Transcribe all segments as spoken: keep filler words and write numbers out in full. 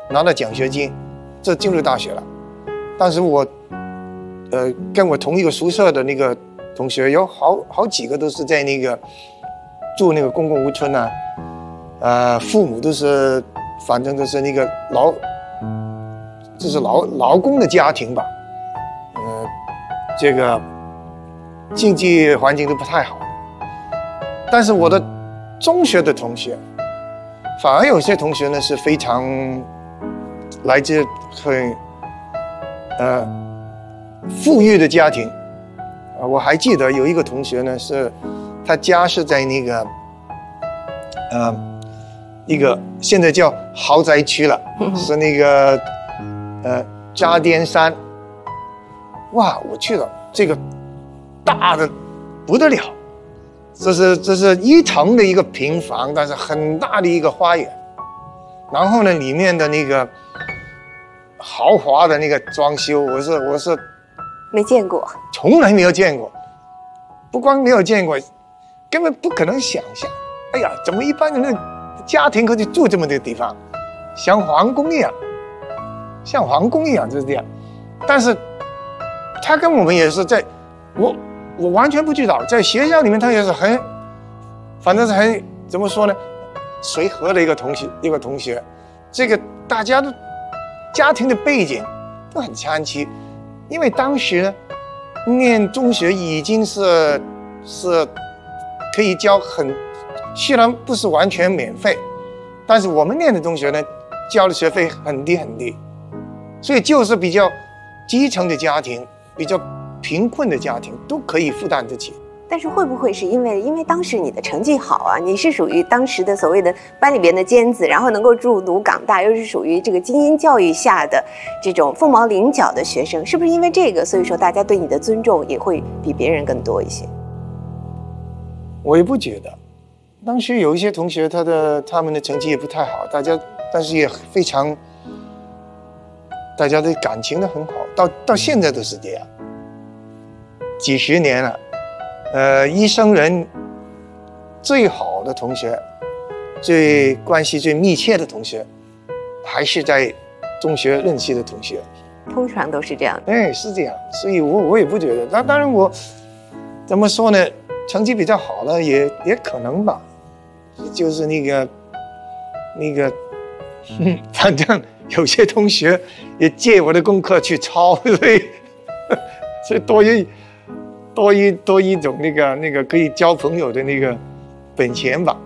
拿到奖学金，这进入大学了。当时我，呃，跟我同一个宿舍的那个同学有好好几个都是在那个住那个公共屋村啊，呃，父母都是反正都是那个劳，就是劳劳工的家庭吧，呃，这个经济环境都不太好。但是我的中学的同学，反而有些同学呢是非常来自很呃富裕的家庭。呃，我还记得有一个同学呢，是他家是在那个呃一个现在叫豪宅区了，是那个呃渣甸山。哇，我去了，这个大的不得了。这是这是一层的一个平房，但是很大的一个花园，然后呢，里面的那个豪华的那个装修，我是我是没见过， 从来没有见过，不光没有见过，根本不可能想象。哎呀，怎么一般人的家庭可以住这么个地方，像皇宫一样，像皇宫一样就是这样。但是他跟我们也是在我。我完全不知道，在学校里面他也是很，反正是很怎么说呢，随和的一个同学，一个同学，这个大家的家庭的背景都很参差，因为当时呢，念中学已经是是可以交很，虽然不是完全免费，但是我们念的中学呢，交的学费很低很低，所以就是比较基层的家庭，比较贫困的家庭都可以负担得起。 但是会不会是因为因为当时你的成绩好啊，你是属于当时的所谓的班里边的尖子，然后能够入读港大，又是属于这个精英教育下的这种凤毛麟角的学生，是不是因为这个，所以说大家对你的尊重也会比别人更多一些？ 我也不觉得，当时有一些同学他的他们的成绩也不太好，大家但是也非常，大家的感情都很好，到到现在都是这样。几十年了，呃，一生人最好的同学，最关系最密切的同学，还是在中学认识的同学。 通常都是这样。 哎，是这样，所以我我也不觉得。那当然我怎么说呢？成绩比较好的也也可能吧，就是那个那个，嗯，反正有些同学也借我的功课去抄，所以所以多一。多一多一种那个那个可以交朋友的那个本钱吧。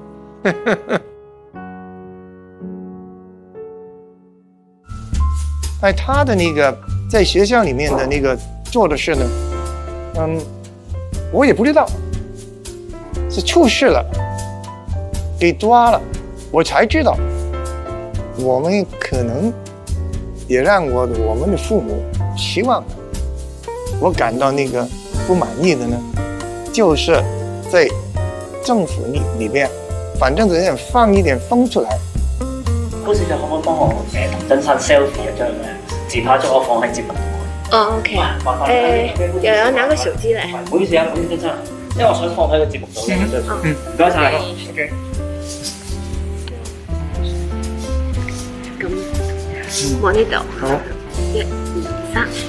哎，他的那个在学校里面的那个做的事呢，嗯，我也不知道，是出事了，给抓了，我才知道。我们可能也让我我们的父母希望的，我感到那个。不满意的呢，就是在政府里里边，反正只想放一點風出嚟。 高小姐可唔可以幫我誒同真山 selfie 一張誒自拍咗我放喺節目度？ 哦 ，OK。誒，又有拿個手機嚟。 唔好意思啊，唔好意思真係，因為我想放喺個節目度嘅。嗯，唔該晒。OK。 咁，望呢度。好。一、二、三。